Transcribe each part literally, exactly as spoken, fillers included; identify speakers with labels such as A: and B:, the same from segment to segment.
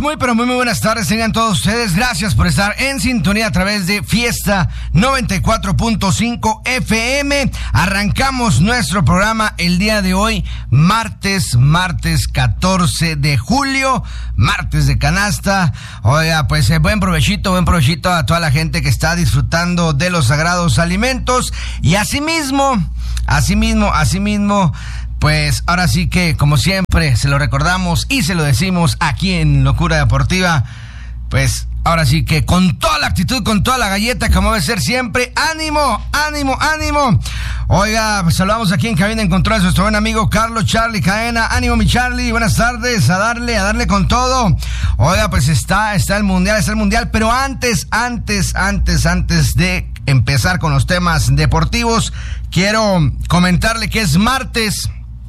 A: muy pero muy muy buenas tardes tengan todos ustedes. Gracias por estar en sintonía a través de Fiesta noventa y cuatro punto cinco F M. Arrancamos nuestro programa el día de hoy, martes, martes catorce de julio, martes de canasta. Oiga, pues eh, buen provechito, buen provechito a toda la gente que está disfrutando de los sagrados alimentos. Y asimismo, asimismo, asimismo, pues ahora sí que, como siempre, se lo recordamos y se lo decimos aquí en Locura Deportiva, pues ahora sí que con toda la actitud, con toda la galleta, como debe ser siempre. ¡Ánimo, ánimo, ánimo! Oiga, pues saludamos aquí en cabina en control a nuestro buen amigo Carlos Charlie Cadena. ¡Ánimo, mi Charlie! Buenas tardes, a darle, a darle con todo. Oiga, pues está, está el Mundial, está el Mundial, pero antes, antes, antes, antes de empezar con los temas deportivos, quiero comentarle que es martes.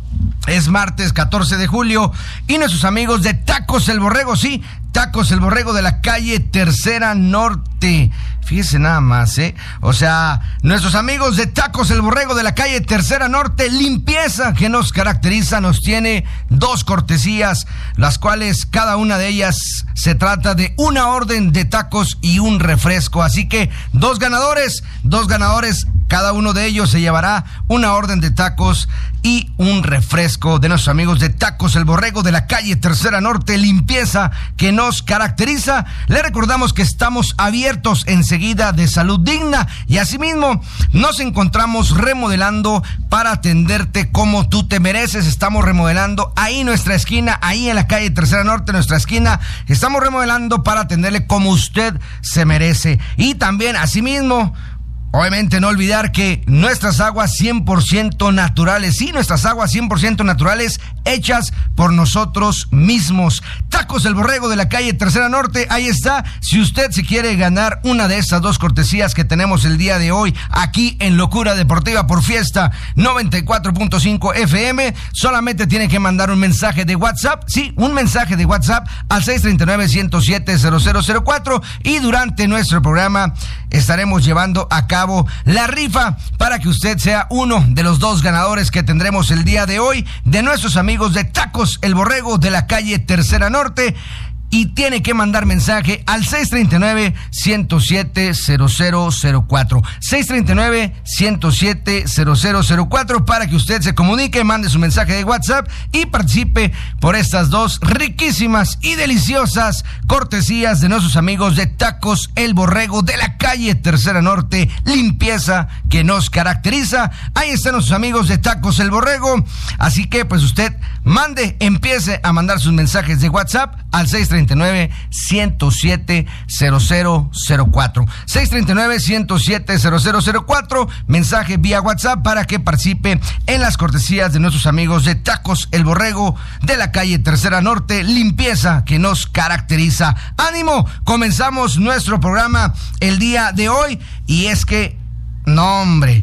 A: Es martes catorce de julio y nuestros amigos de Tacos El Borrego, sí, Tacos El Borrego de la calle Tercera Norte. Fíjese nada más, ¿eh? O sea, nuestros amigos de Tacos El Borrego de la calle Tercera Norte, limpieza que nos caracteriza, nos tiene dos cortesías, las cuales cada una de ellas se trata de una orden de tacos y un refresco. Así que dos ganadores, dos ganadores, cada uno de ellos se llevará una orden de tacos y un refresco de nuestros amigos de Tacos El Borrego de la calle Tercera Norte, limpieza que nos caracteriza. Le recordamos que estamos abiertos enseguida de Salud Digna y asimismo nos encontramos remodelando para atenderte como tú te mereces. Estamos remodelando ahí nuestra esquina, ahí en la calle Tercera Norte, nuestra esquina. Estamos remodelando para atenderle como usted se merece. Y también asimismo, obviamente no olvidar que nuestras aguas cien por ciento naturales, sí, nuestras aguas cien por ciento naturales hechas por nosotros mismos. Tacos El Borrego de la calle Tercera Norte, ahí está. Si usted se quiere ganar una de estas dos cortesías que tenemos el día de hoy aquí en Locura Deportiva por Fiesta noventa y cuatro punto cinco F M, solamente tiene que mandar un mensaje de WhatsApp, sí, un mensaje de WhatsApp al seis tres nueve, uno cero siete, cero cero cero cuatro y durante nuestro programa estaremos llevando a cabo la rifa para que usted sea uno de los dos ganadores que tendremos el día de hoy de nuestros amigos de Tacos El Borrego de la calle Tercera Norte. Y tiene que mandar mensaje al seis tres nueve, uno cero siete, cero cero cero cuatro. seis tres nueve, uno cero siete, cero cero cero cuatro para que usted se comunique, mande su mensaje de WhatsApp y participe por estas dos riquísimas y deliciosas cortesías de nuestros amigos de Tacos El Borrego de la calle Tercera Norte, limpieza que nos caracteriza. Ahí están nuestros amigos de Tacos El Borrego. Así que pues usted mande, empiece a mandar sus mensajes de WhatsApp al seis tres nueve, uno cero siete, cero cero cero cuatro. seis tres nueve, uno cero siete, cero cero cero cuatro. Mensaje vía WhatsApp para que participe en las cortesías de nuestros amigos de Tacos El Borrego de la calle Tercera Norte, limpieza que nos caracteriza. ¡Ánimo! Comenzamos nuestro programa el día de hoy y es que, no hombre,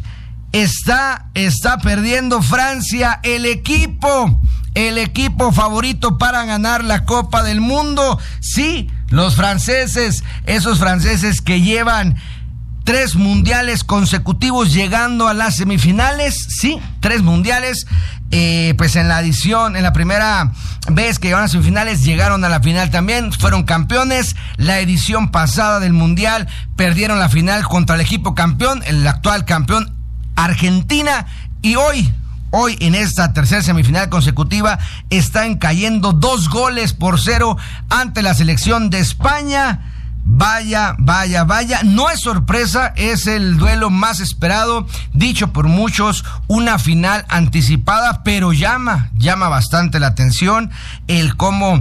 A: está, está perdiendo Francia, el equipo. El equipo favorito para ganar la Copa del Mundo. Sí, los franceses, esos franceses que llevan tres mundiales consecutivos llegando a las semifinales. Sí, tres mundiales. Eh, pues en la edición, en la primera vez que llegaron a semifinales, llegaron a la final también, fueron campeones. La edición pasada del mundial perdieron la final contra el equipo campeón, el actual campeón Argentina. Y hoy... Hoy en esta tercera semifinal consecutiva están cayendo dos goles por cero ante la selección de España. Vaya, vaya, vaya, no es sorpresa, es el duelo más esperado, dicho por muchos, una final anticipada, pero llama, llama bastante la atención el cómo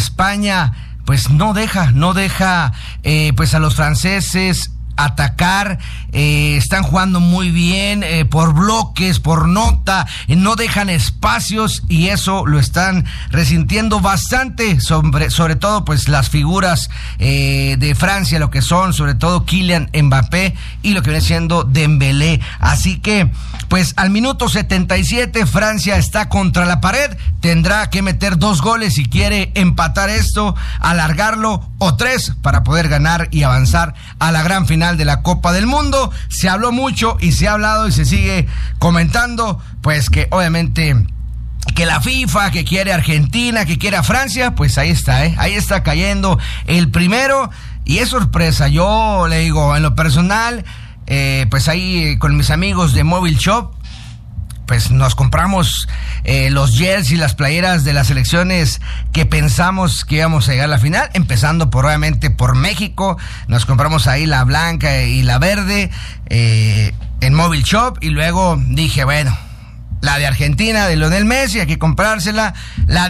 A: España pues no deja, no deja eh, pues a los franceses atacar. Eh, están jugando muy bien, eh, por bloques, por nota, eh, no dejan espacios y eso lo están resintiendo bastante, sobre, sobre todo pues las figuras eh, de Francia, lo que son sobre todo Kylian Mbappé y lo que viene siendo Dembélé. Así que pues al minuto setenta y siete Francia está contra la pared, tendrá que meter dos goles si quiere empatar esto, alargarlo, o tres para poder ganar y avanzar a la gran final de la Copa del Mundo. Se habló mucho y se ha hablado y se sigue comentando, pues que obviamente que la FIFA, que quiere Argentina, que quiere a Francia, pues ahí está, ¿eh? Ahí está cayendo el primero y es sorpresa. Yo le digo, en lo personal, eh, pues ahí con mis amigos de Mobile Shop, pues nos compramos eh, los jerseys y las playeras de las selecciones que pensamos que íbamos a llegar a la final, empezando por obviamente por México. Nos compramos ahí la blanca y la verde eh, en Mobile Shop y luego dije, bueno, la de Argentina de Lionel Messi, hay que comprársela, la